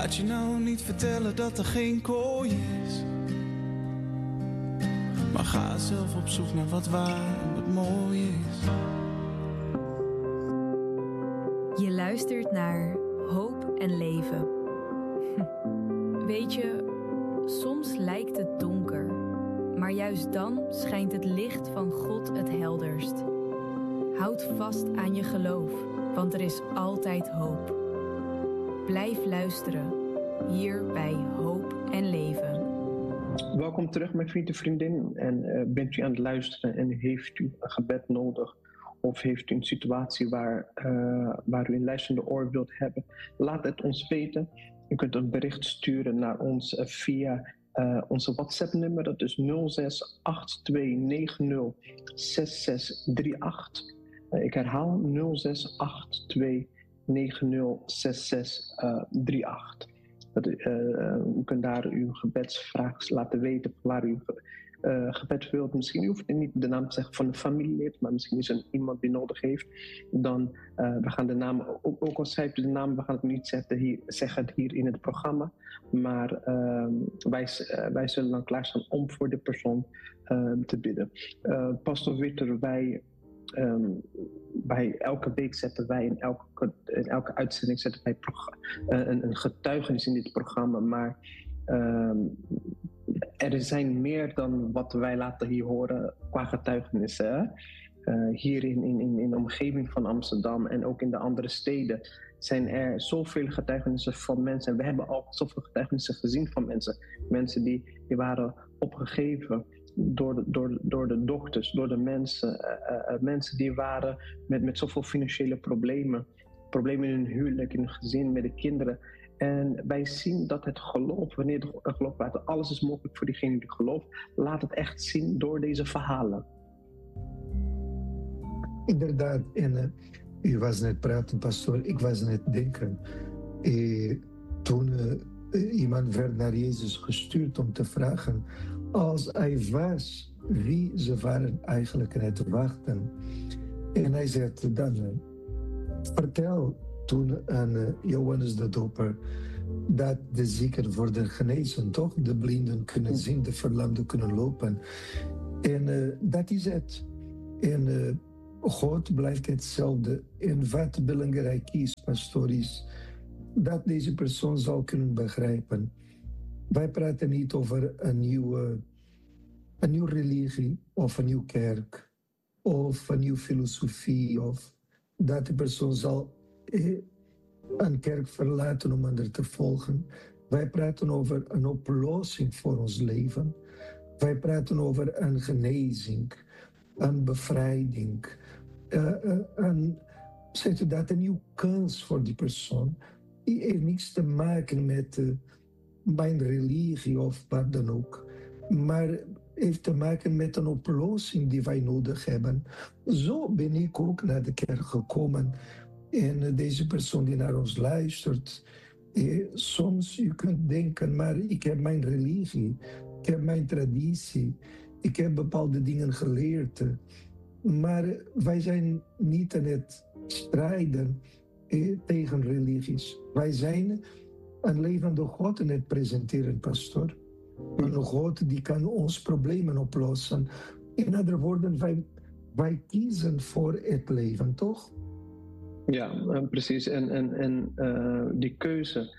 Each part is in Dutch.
Laat je nou niet vertellen dat er geen kooi is. Maar ga zelf op zoek naar wat waar en wat mooi is. Je luistert naar Hoop en Leven. Weet je, soms lijkt het donker, maar juist dan schijnt het licht van God het helderst. Houd vast aan je geloof, want er is altijd hoop. Blijf luisteren, hier bij Hoop en Leven. Welkom terug, mijn vriend en vriendin. En bent u aan het luisteren en heeft u een gebed nodig? Of heeft u een situatie waar u een luisterende oor wilt hebben? Laat het ons weten. U kunt een bericht sturen naar ons via onze WhatsApp-nummer. Dat is 0682906638. Ik herhaal 0682906638. U kunt daar uw gebedsvraag laten weten waar u gebed wilt. Misschien hoeft u niet de naam te zeggen van een familielid, maar misschien is er iemand die nodig heeft. Dan we gaan de naam, ook al schrijft u de naam, we gaan het niet zeggen hier in het programma. Maar wij zullen dan klaarstaan om voor de persoon te bidden. Pastor Witter, bij elke week zetten wij in elke uitzending zetten wij een getuigenis in dit programma. Maar er zijn meer dan wat wij laten hier horen qua getuigenissen. Hier in de omgeving van Amsterdam en ook in de andere steden zijn er zoveel getuigenissen van mensen. En we hebben ook zoveel getuigenissen gezien van mensen. Mensen die waren opgegeven door de dokters, door de mensen. Mensen die waren met zoveel financiële problemen. Problemen in hun huwelijk, in hun gezin, met de kinderen. En wij zien dat het geloof, wanneer het geloof laat, alles is mogelijk voor diegene die gelooft. Laat het echt zien door deze verhalen. Inderdaad, en u was net praten, pastoor, ik was net denken. Toen iemand werd naar Jezus gestuurd om te vragen, als hij was, wie ze waren eigenlijk aan het wachten. En hij zei dan, vertel toen aan Johannes de Doper dat de zieken worden genezen, toch? De blinden kunnen zien, de verlamden kunnen lopen. En dat is het. En God blijft hetzelfde. En wat belangrijk is, pastoor, is dat deze persoon zal kunnen begrijpen. Wij praten niet over een nieuwe religie of een nieuwe kerk of een nieuwe filosofie of dat de persoon zal een kerk verlaten om anderen te volgen. Wij praten over een oplossing voor ons leven. Wij praten over een genezing, een bevrijding, een nieuwe kans voor die persoon. Die heeft niets te maken met mijn religie of wat dan ook, maar heeft te maken met een oplossing die wij nodig hebben. Zo ben ik ook naar de kerk gekomen. En deze persoon die naar ons luistert, soms u kunt denken, maar ik heb mijn religie, ik heb mijn traditie, ik heb bepaalde dingen geleerd. Maar wij zijn niet aan het strijden tegen religies. Wij zijn een levende God aan het presenteren, pastoor. Een God die kan ons problemen oplossen. In andere woorden, wij kiezen voor het leven, toch? Ja, precies. En die keuze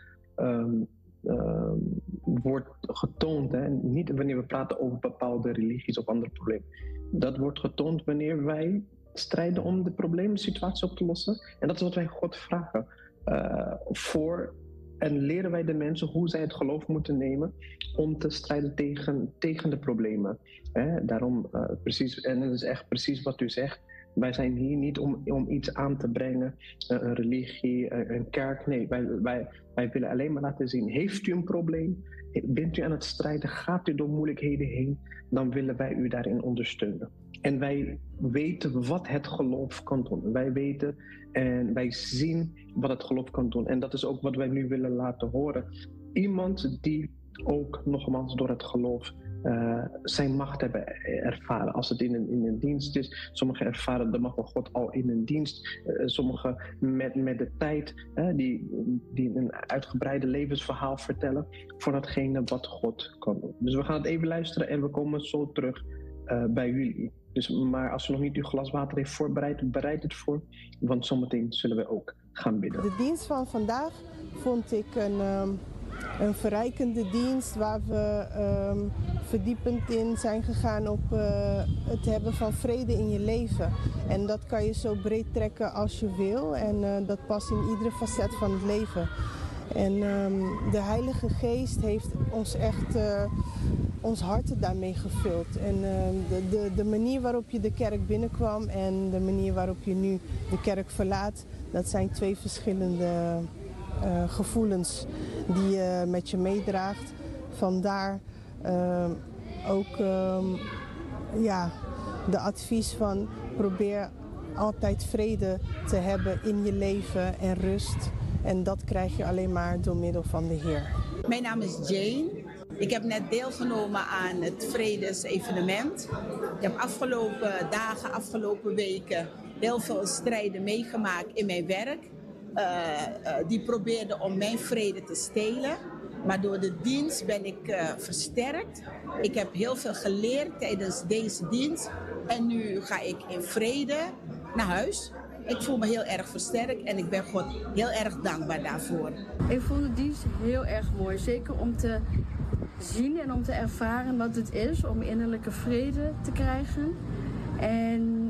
wordt getoond. Hè? Niet wanneer we praten over bepaalde religies of andere problemen. Dat wordt getoond wanneer wij strijden om de problemensituatie op te lossen. En dat is wat wij God vragen. En leren wij de mensen hoe zij het geloof moeten nemen om te strijden tegen de problemen. Daarom precies, en dat is echt precies wat u zegt. Wij zijn hier niet om iets aan te brengen, een religie, een kerk. Nee, wij willen alleen maar laten zien, heeft u een probleem? Bent u aan het strijden? Gaat u door moeilijkheden heen? Dan willen wij u daarin ondersteunen. En wij weten wat het geloof kan doen. Wij weten en wij zien wat het geloof kan doen. En dat is ook wat wij nu willen laten horen. Iemand die ook nogmaals door het geloof zijn macht hebben ervaren. Als het in een dienst is. Sommigen ervaren de macht van God al in een dienst. Sommigen met de tijd, die een uitgebreide levensverhaal vertellen voor datgene wat God kan doen. Dus we gaan het even luisteren en we komen zo terug bij jullie. Dus, maar als u nog niet uw glas water heeft voorbereid, bereid het voor. Want zometeen zullen we ook gaan bidden. De dienst van vandaag vond ik een verrijkende dienst waar we verdiepend in zijn gegaan op het hebben van vrede in je leven. En dat kan je zo breed trekken als je wil en dat past in iedere facet van het leven. En de Heilige Geest heeft ons echt ons harten daarmee gevuld. En de manier waarop je de kerk binnenkwam en de manier waarop je nu de kerk verlaat, dat zijn twee verschillende gevoelens die je met je meedraagt. Vandaar ook de advies van probeer altijd vrede te hebben in je leven en rust. En dat krijg je alleen maar door middel van de Heer. Mijn naam is Jane. Ik heb net deelgenomen aan het vredesevenement. Ik heb afgelopen dagen, afgelopen weken heel veel strijden meegemaakt in mijn werk. Die probeerden om mijn vrede te stelen. Maar door de dienst ben ik versterkt. Ik heb heel veel geleerd tijdens deze dienst. En nu ga ik in vrede naar huis. Ik voel me heel erg versterkt en ik ben God heel erg dankbaar daarvoor. Ik vond de dienst heel erg mooi. Zeker om te zien en om te ervaren wat het is om innerlijke vrede te krijgen. En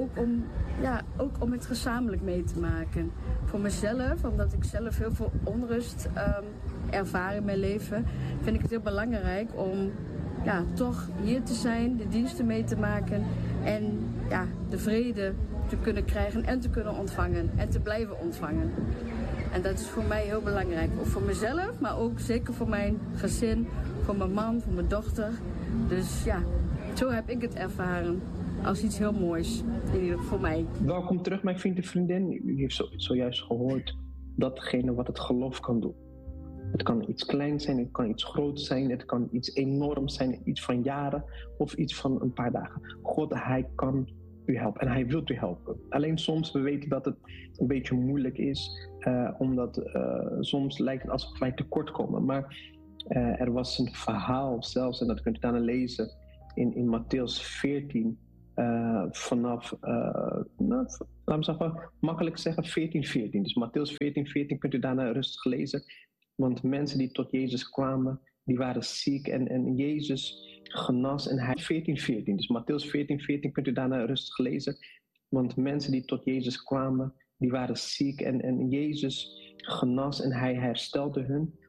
ook om het gezamenlijk mee te maken. Voor mezelf, omdat ik zelf heel veel onrust ervaar in mijn leven, vind ik het heel belangrijk om toch hier te zijn, de diensten mee te maken en de vrede te kunnen krijgen en te kunnen ontvangen en te blijven ontvangen. En dat is voor mij heel belangrijk. Ook voor mezelf, maar ook zeker voor mijn gezin, voor mijn man, voor mijn dochter. Dus zo heb ik het ervaren als iets heel moois, in ieder geval voor mij. Welkom terug, mijn vriend en vriendin. U heeft zojuist gehoord datgene wat het geloof kan doen. Het kan iets kleins zijn, het kan iets groots zijn, het kan iets enorms zijn, iets van jaren of iets van een paar dagen. God, hij kan u helpen en hij wil u helpen. Alleen soms, we weten dat het een beetje moeilijk is, omdat soms lijkt het alsof wij tekort komen. Maar er was een verhaal zelfs, en dat kunt u daarna lezen in Mattheüs 14, vanaf, laten we zeggen, makkelijk zeggen 14:14. Dus Mattheüs 14:14 kunt u daarna rustig lezen. Want mensen die tot Jezus kwamen, die waren ziek en Jezus genas en hij 14:14. Dus Mattheüs 14:14 kunt u daarna rustig lezen. Want mensen die tot Jezus kwamen, die waren ziek en Jezus genas en hij herstelde hun.